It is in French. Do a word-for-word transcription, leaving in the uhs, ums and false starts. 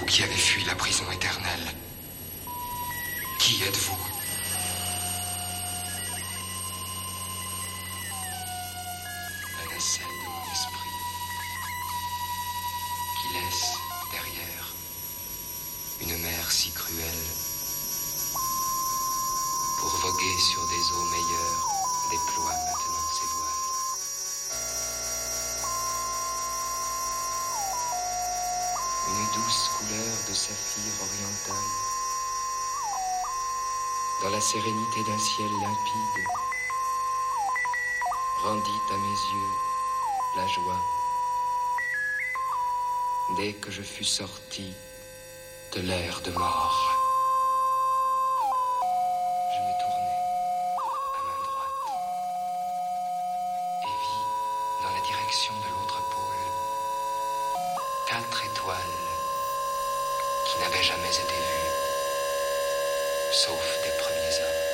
qui avez fui la prison éternelle, qui êtes-vous? La nacelle de mon esprit, qui laisse derrière une mer si cruelle, pour voguer sur des eaux meilleures, déploie maintenant ses voiles. Une douce couleur de saphir oriental, dans la sérénité d'un ciel limpide, rendit à mes yeux la joie. Dès que je fus sorti de l'air de mort, je me tournai à main droite et vis dans la direction de l'autre pôle quatre étoiles qui n'avaient jamais été vues, sauf des premiers hommes.